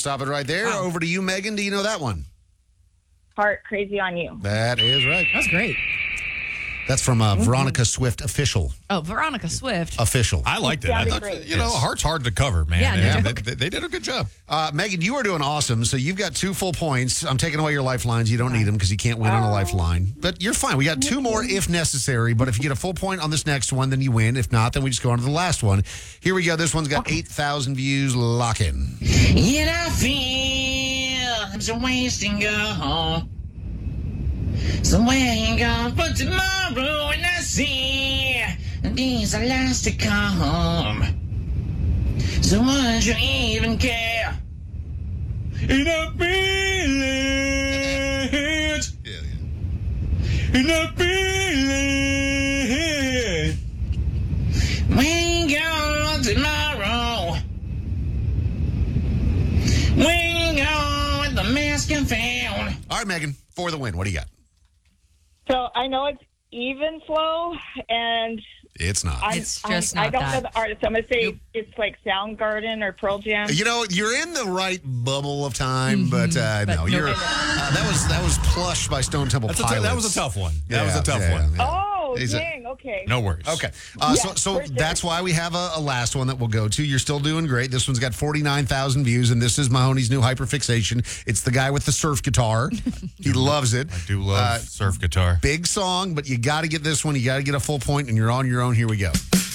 stop it right there. Wow. Over to you, Megan. Do you know that one? Heart Crazy on You. That is right. That's great. That's from Veronica Swift Official. Oh, Veronica Swift. Official. I liked it. I Sounded thought, great. Heart's hard to cover, man. Yeah, no And joke. they did a good job. Megan, you are doing awesome. So you've got 2 full points. I'm taking away your lifelines. You don't need them because you can't win on a lifeline. But you're fine. We got 2 more if necessary. But if you get a full point on this next one, then you win. If not, then we just go on to the last one. Here we go. This one's got 8,000 views. Lock in. Yet I feel I'm so wasting gone. Somewhere ain't gone for tomorrow, and I see these are last to come. So would you even care? And I feel it. And I feel it. We ain't gone tomorrow. We ain't gone with the mask and found. All right, Megan, for the win. What do you got? So I know it's even flow, and It's not. It's just I not don't that. know the artist. I'm going to say it's like Soundgarden or Pearl Jam. You know, you're in the right bubble of time, but no, you're. That was Plush by Stone Temple Pilots. That was a tough one. That was a tough yeah, one. yeah. Oh, He's a- dang, okay. No worries. Okay. Yeah, So for sure. that's why we have a last one that we'll go to. You're still doing great. This one's got 49,000 views, and this is Mahoney's new hyperfixation. It's the guy with the surf guitar. He loves it. I do love surf guitar. Big song, but you got to get this one. You got to get a full point, and you're on your own. Here we go.